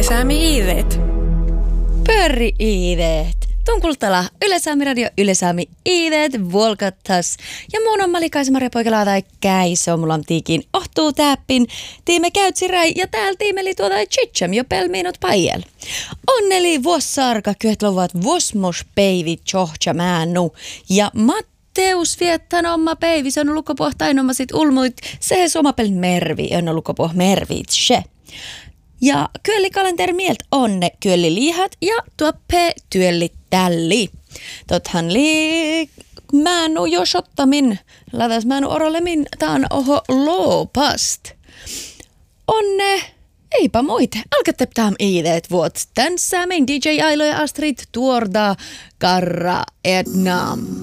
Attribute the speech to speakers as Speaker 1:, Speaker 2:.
Speaker 1: Yleisäämi iivet.
Speaker 2: Pörri-iivet. Tunkultala Yleisäämi radio Yleisäämi iivet volkattas. Ja mun on Malika Maria Poikala tai käiso. Mulla on tiikin ohtuu täppin. Tiime käytsiräi ja täällä tiimeli tuota chicham jo pelmiinut pajel. Onneli vuossarka kyötlovat vuosmospäivi tjohtja määnu. Ja Matteus viettän oma päivi. Se on lukopohtain oma sit ulmuit. Se somapel mervi. On lukopoh mervitse. Ja kyöllikalenteri mielt onne kyöllilihat ja tuoppe työlli tälli. Tothan määnu jo shottamin, ladas määnu orolemin, taan oho loopast. Onne, eipä muite, alkatte täm iideet vuot. Tän säämin DJ Ailo ja Astrid tuorda karra etnam.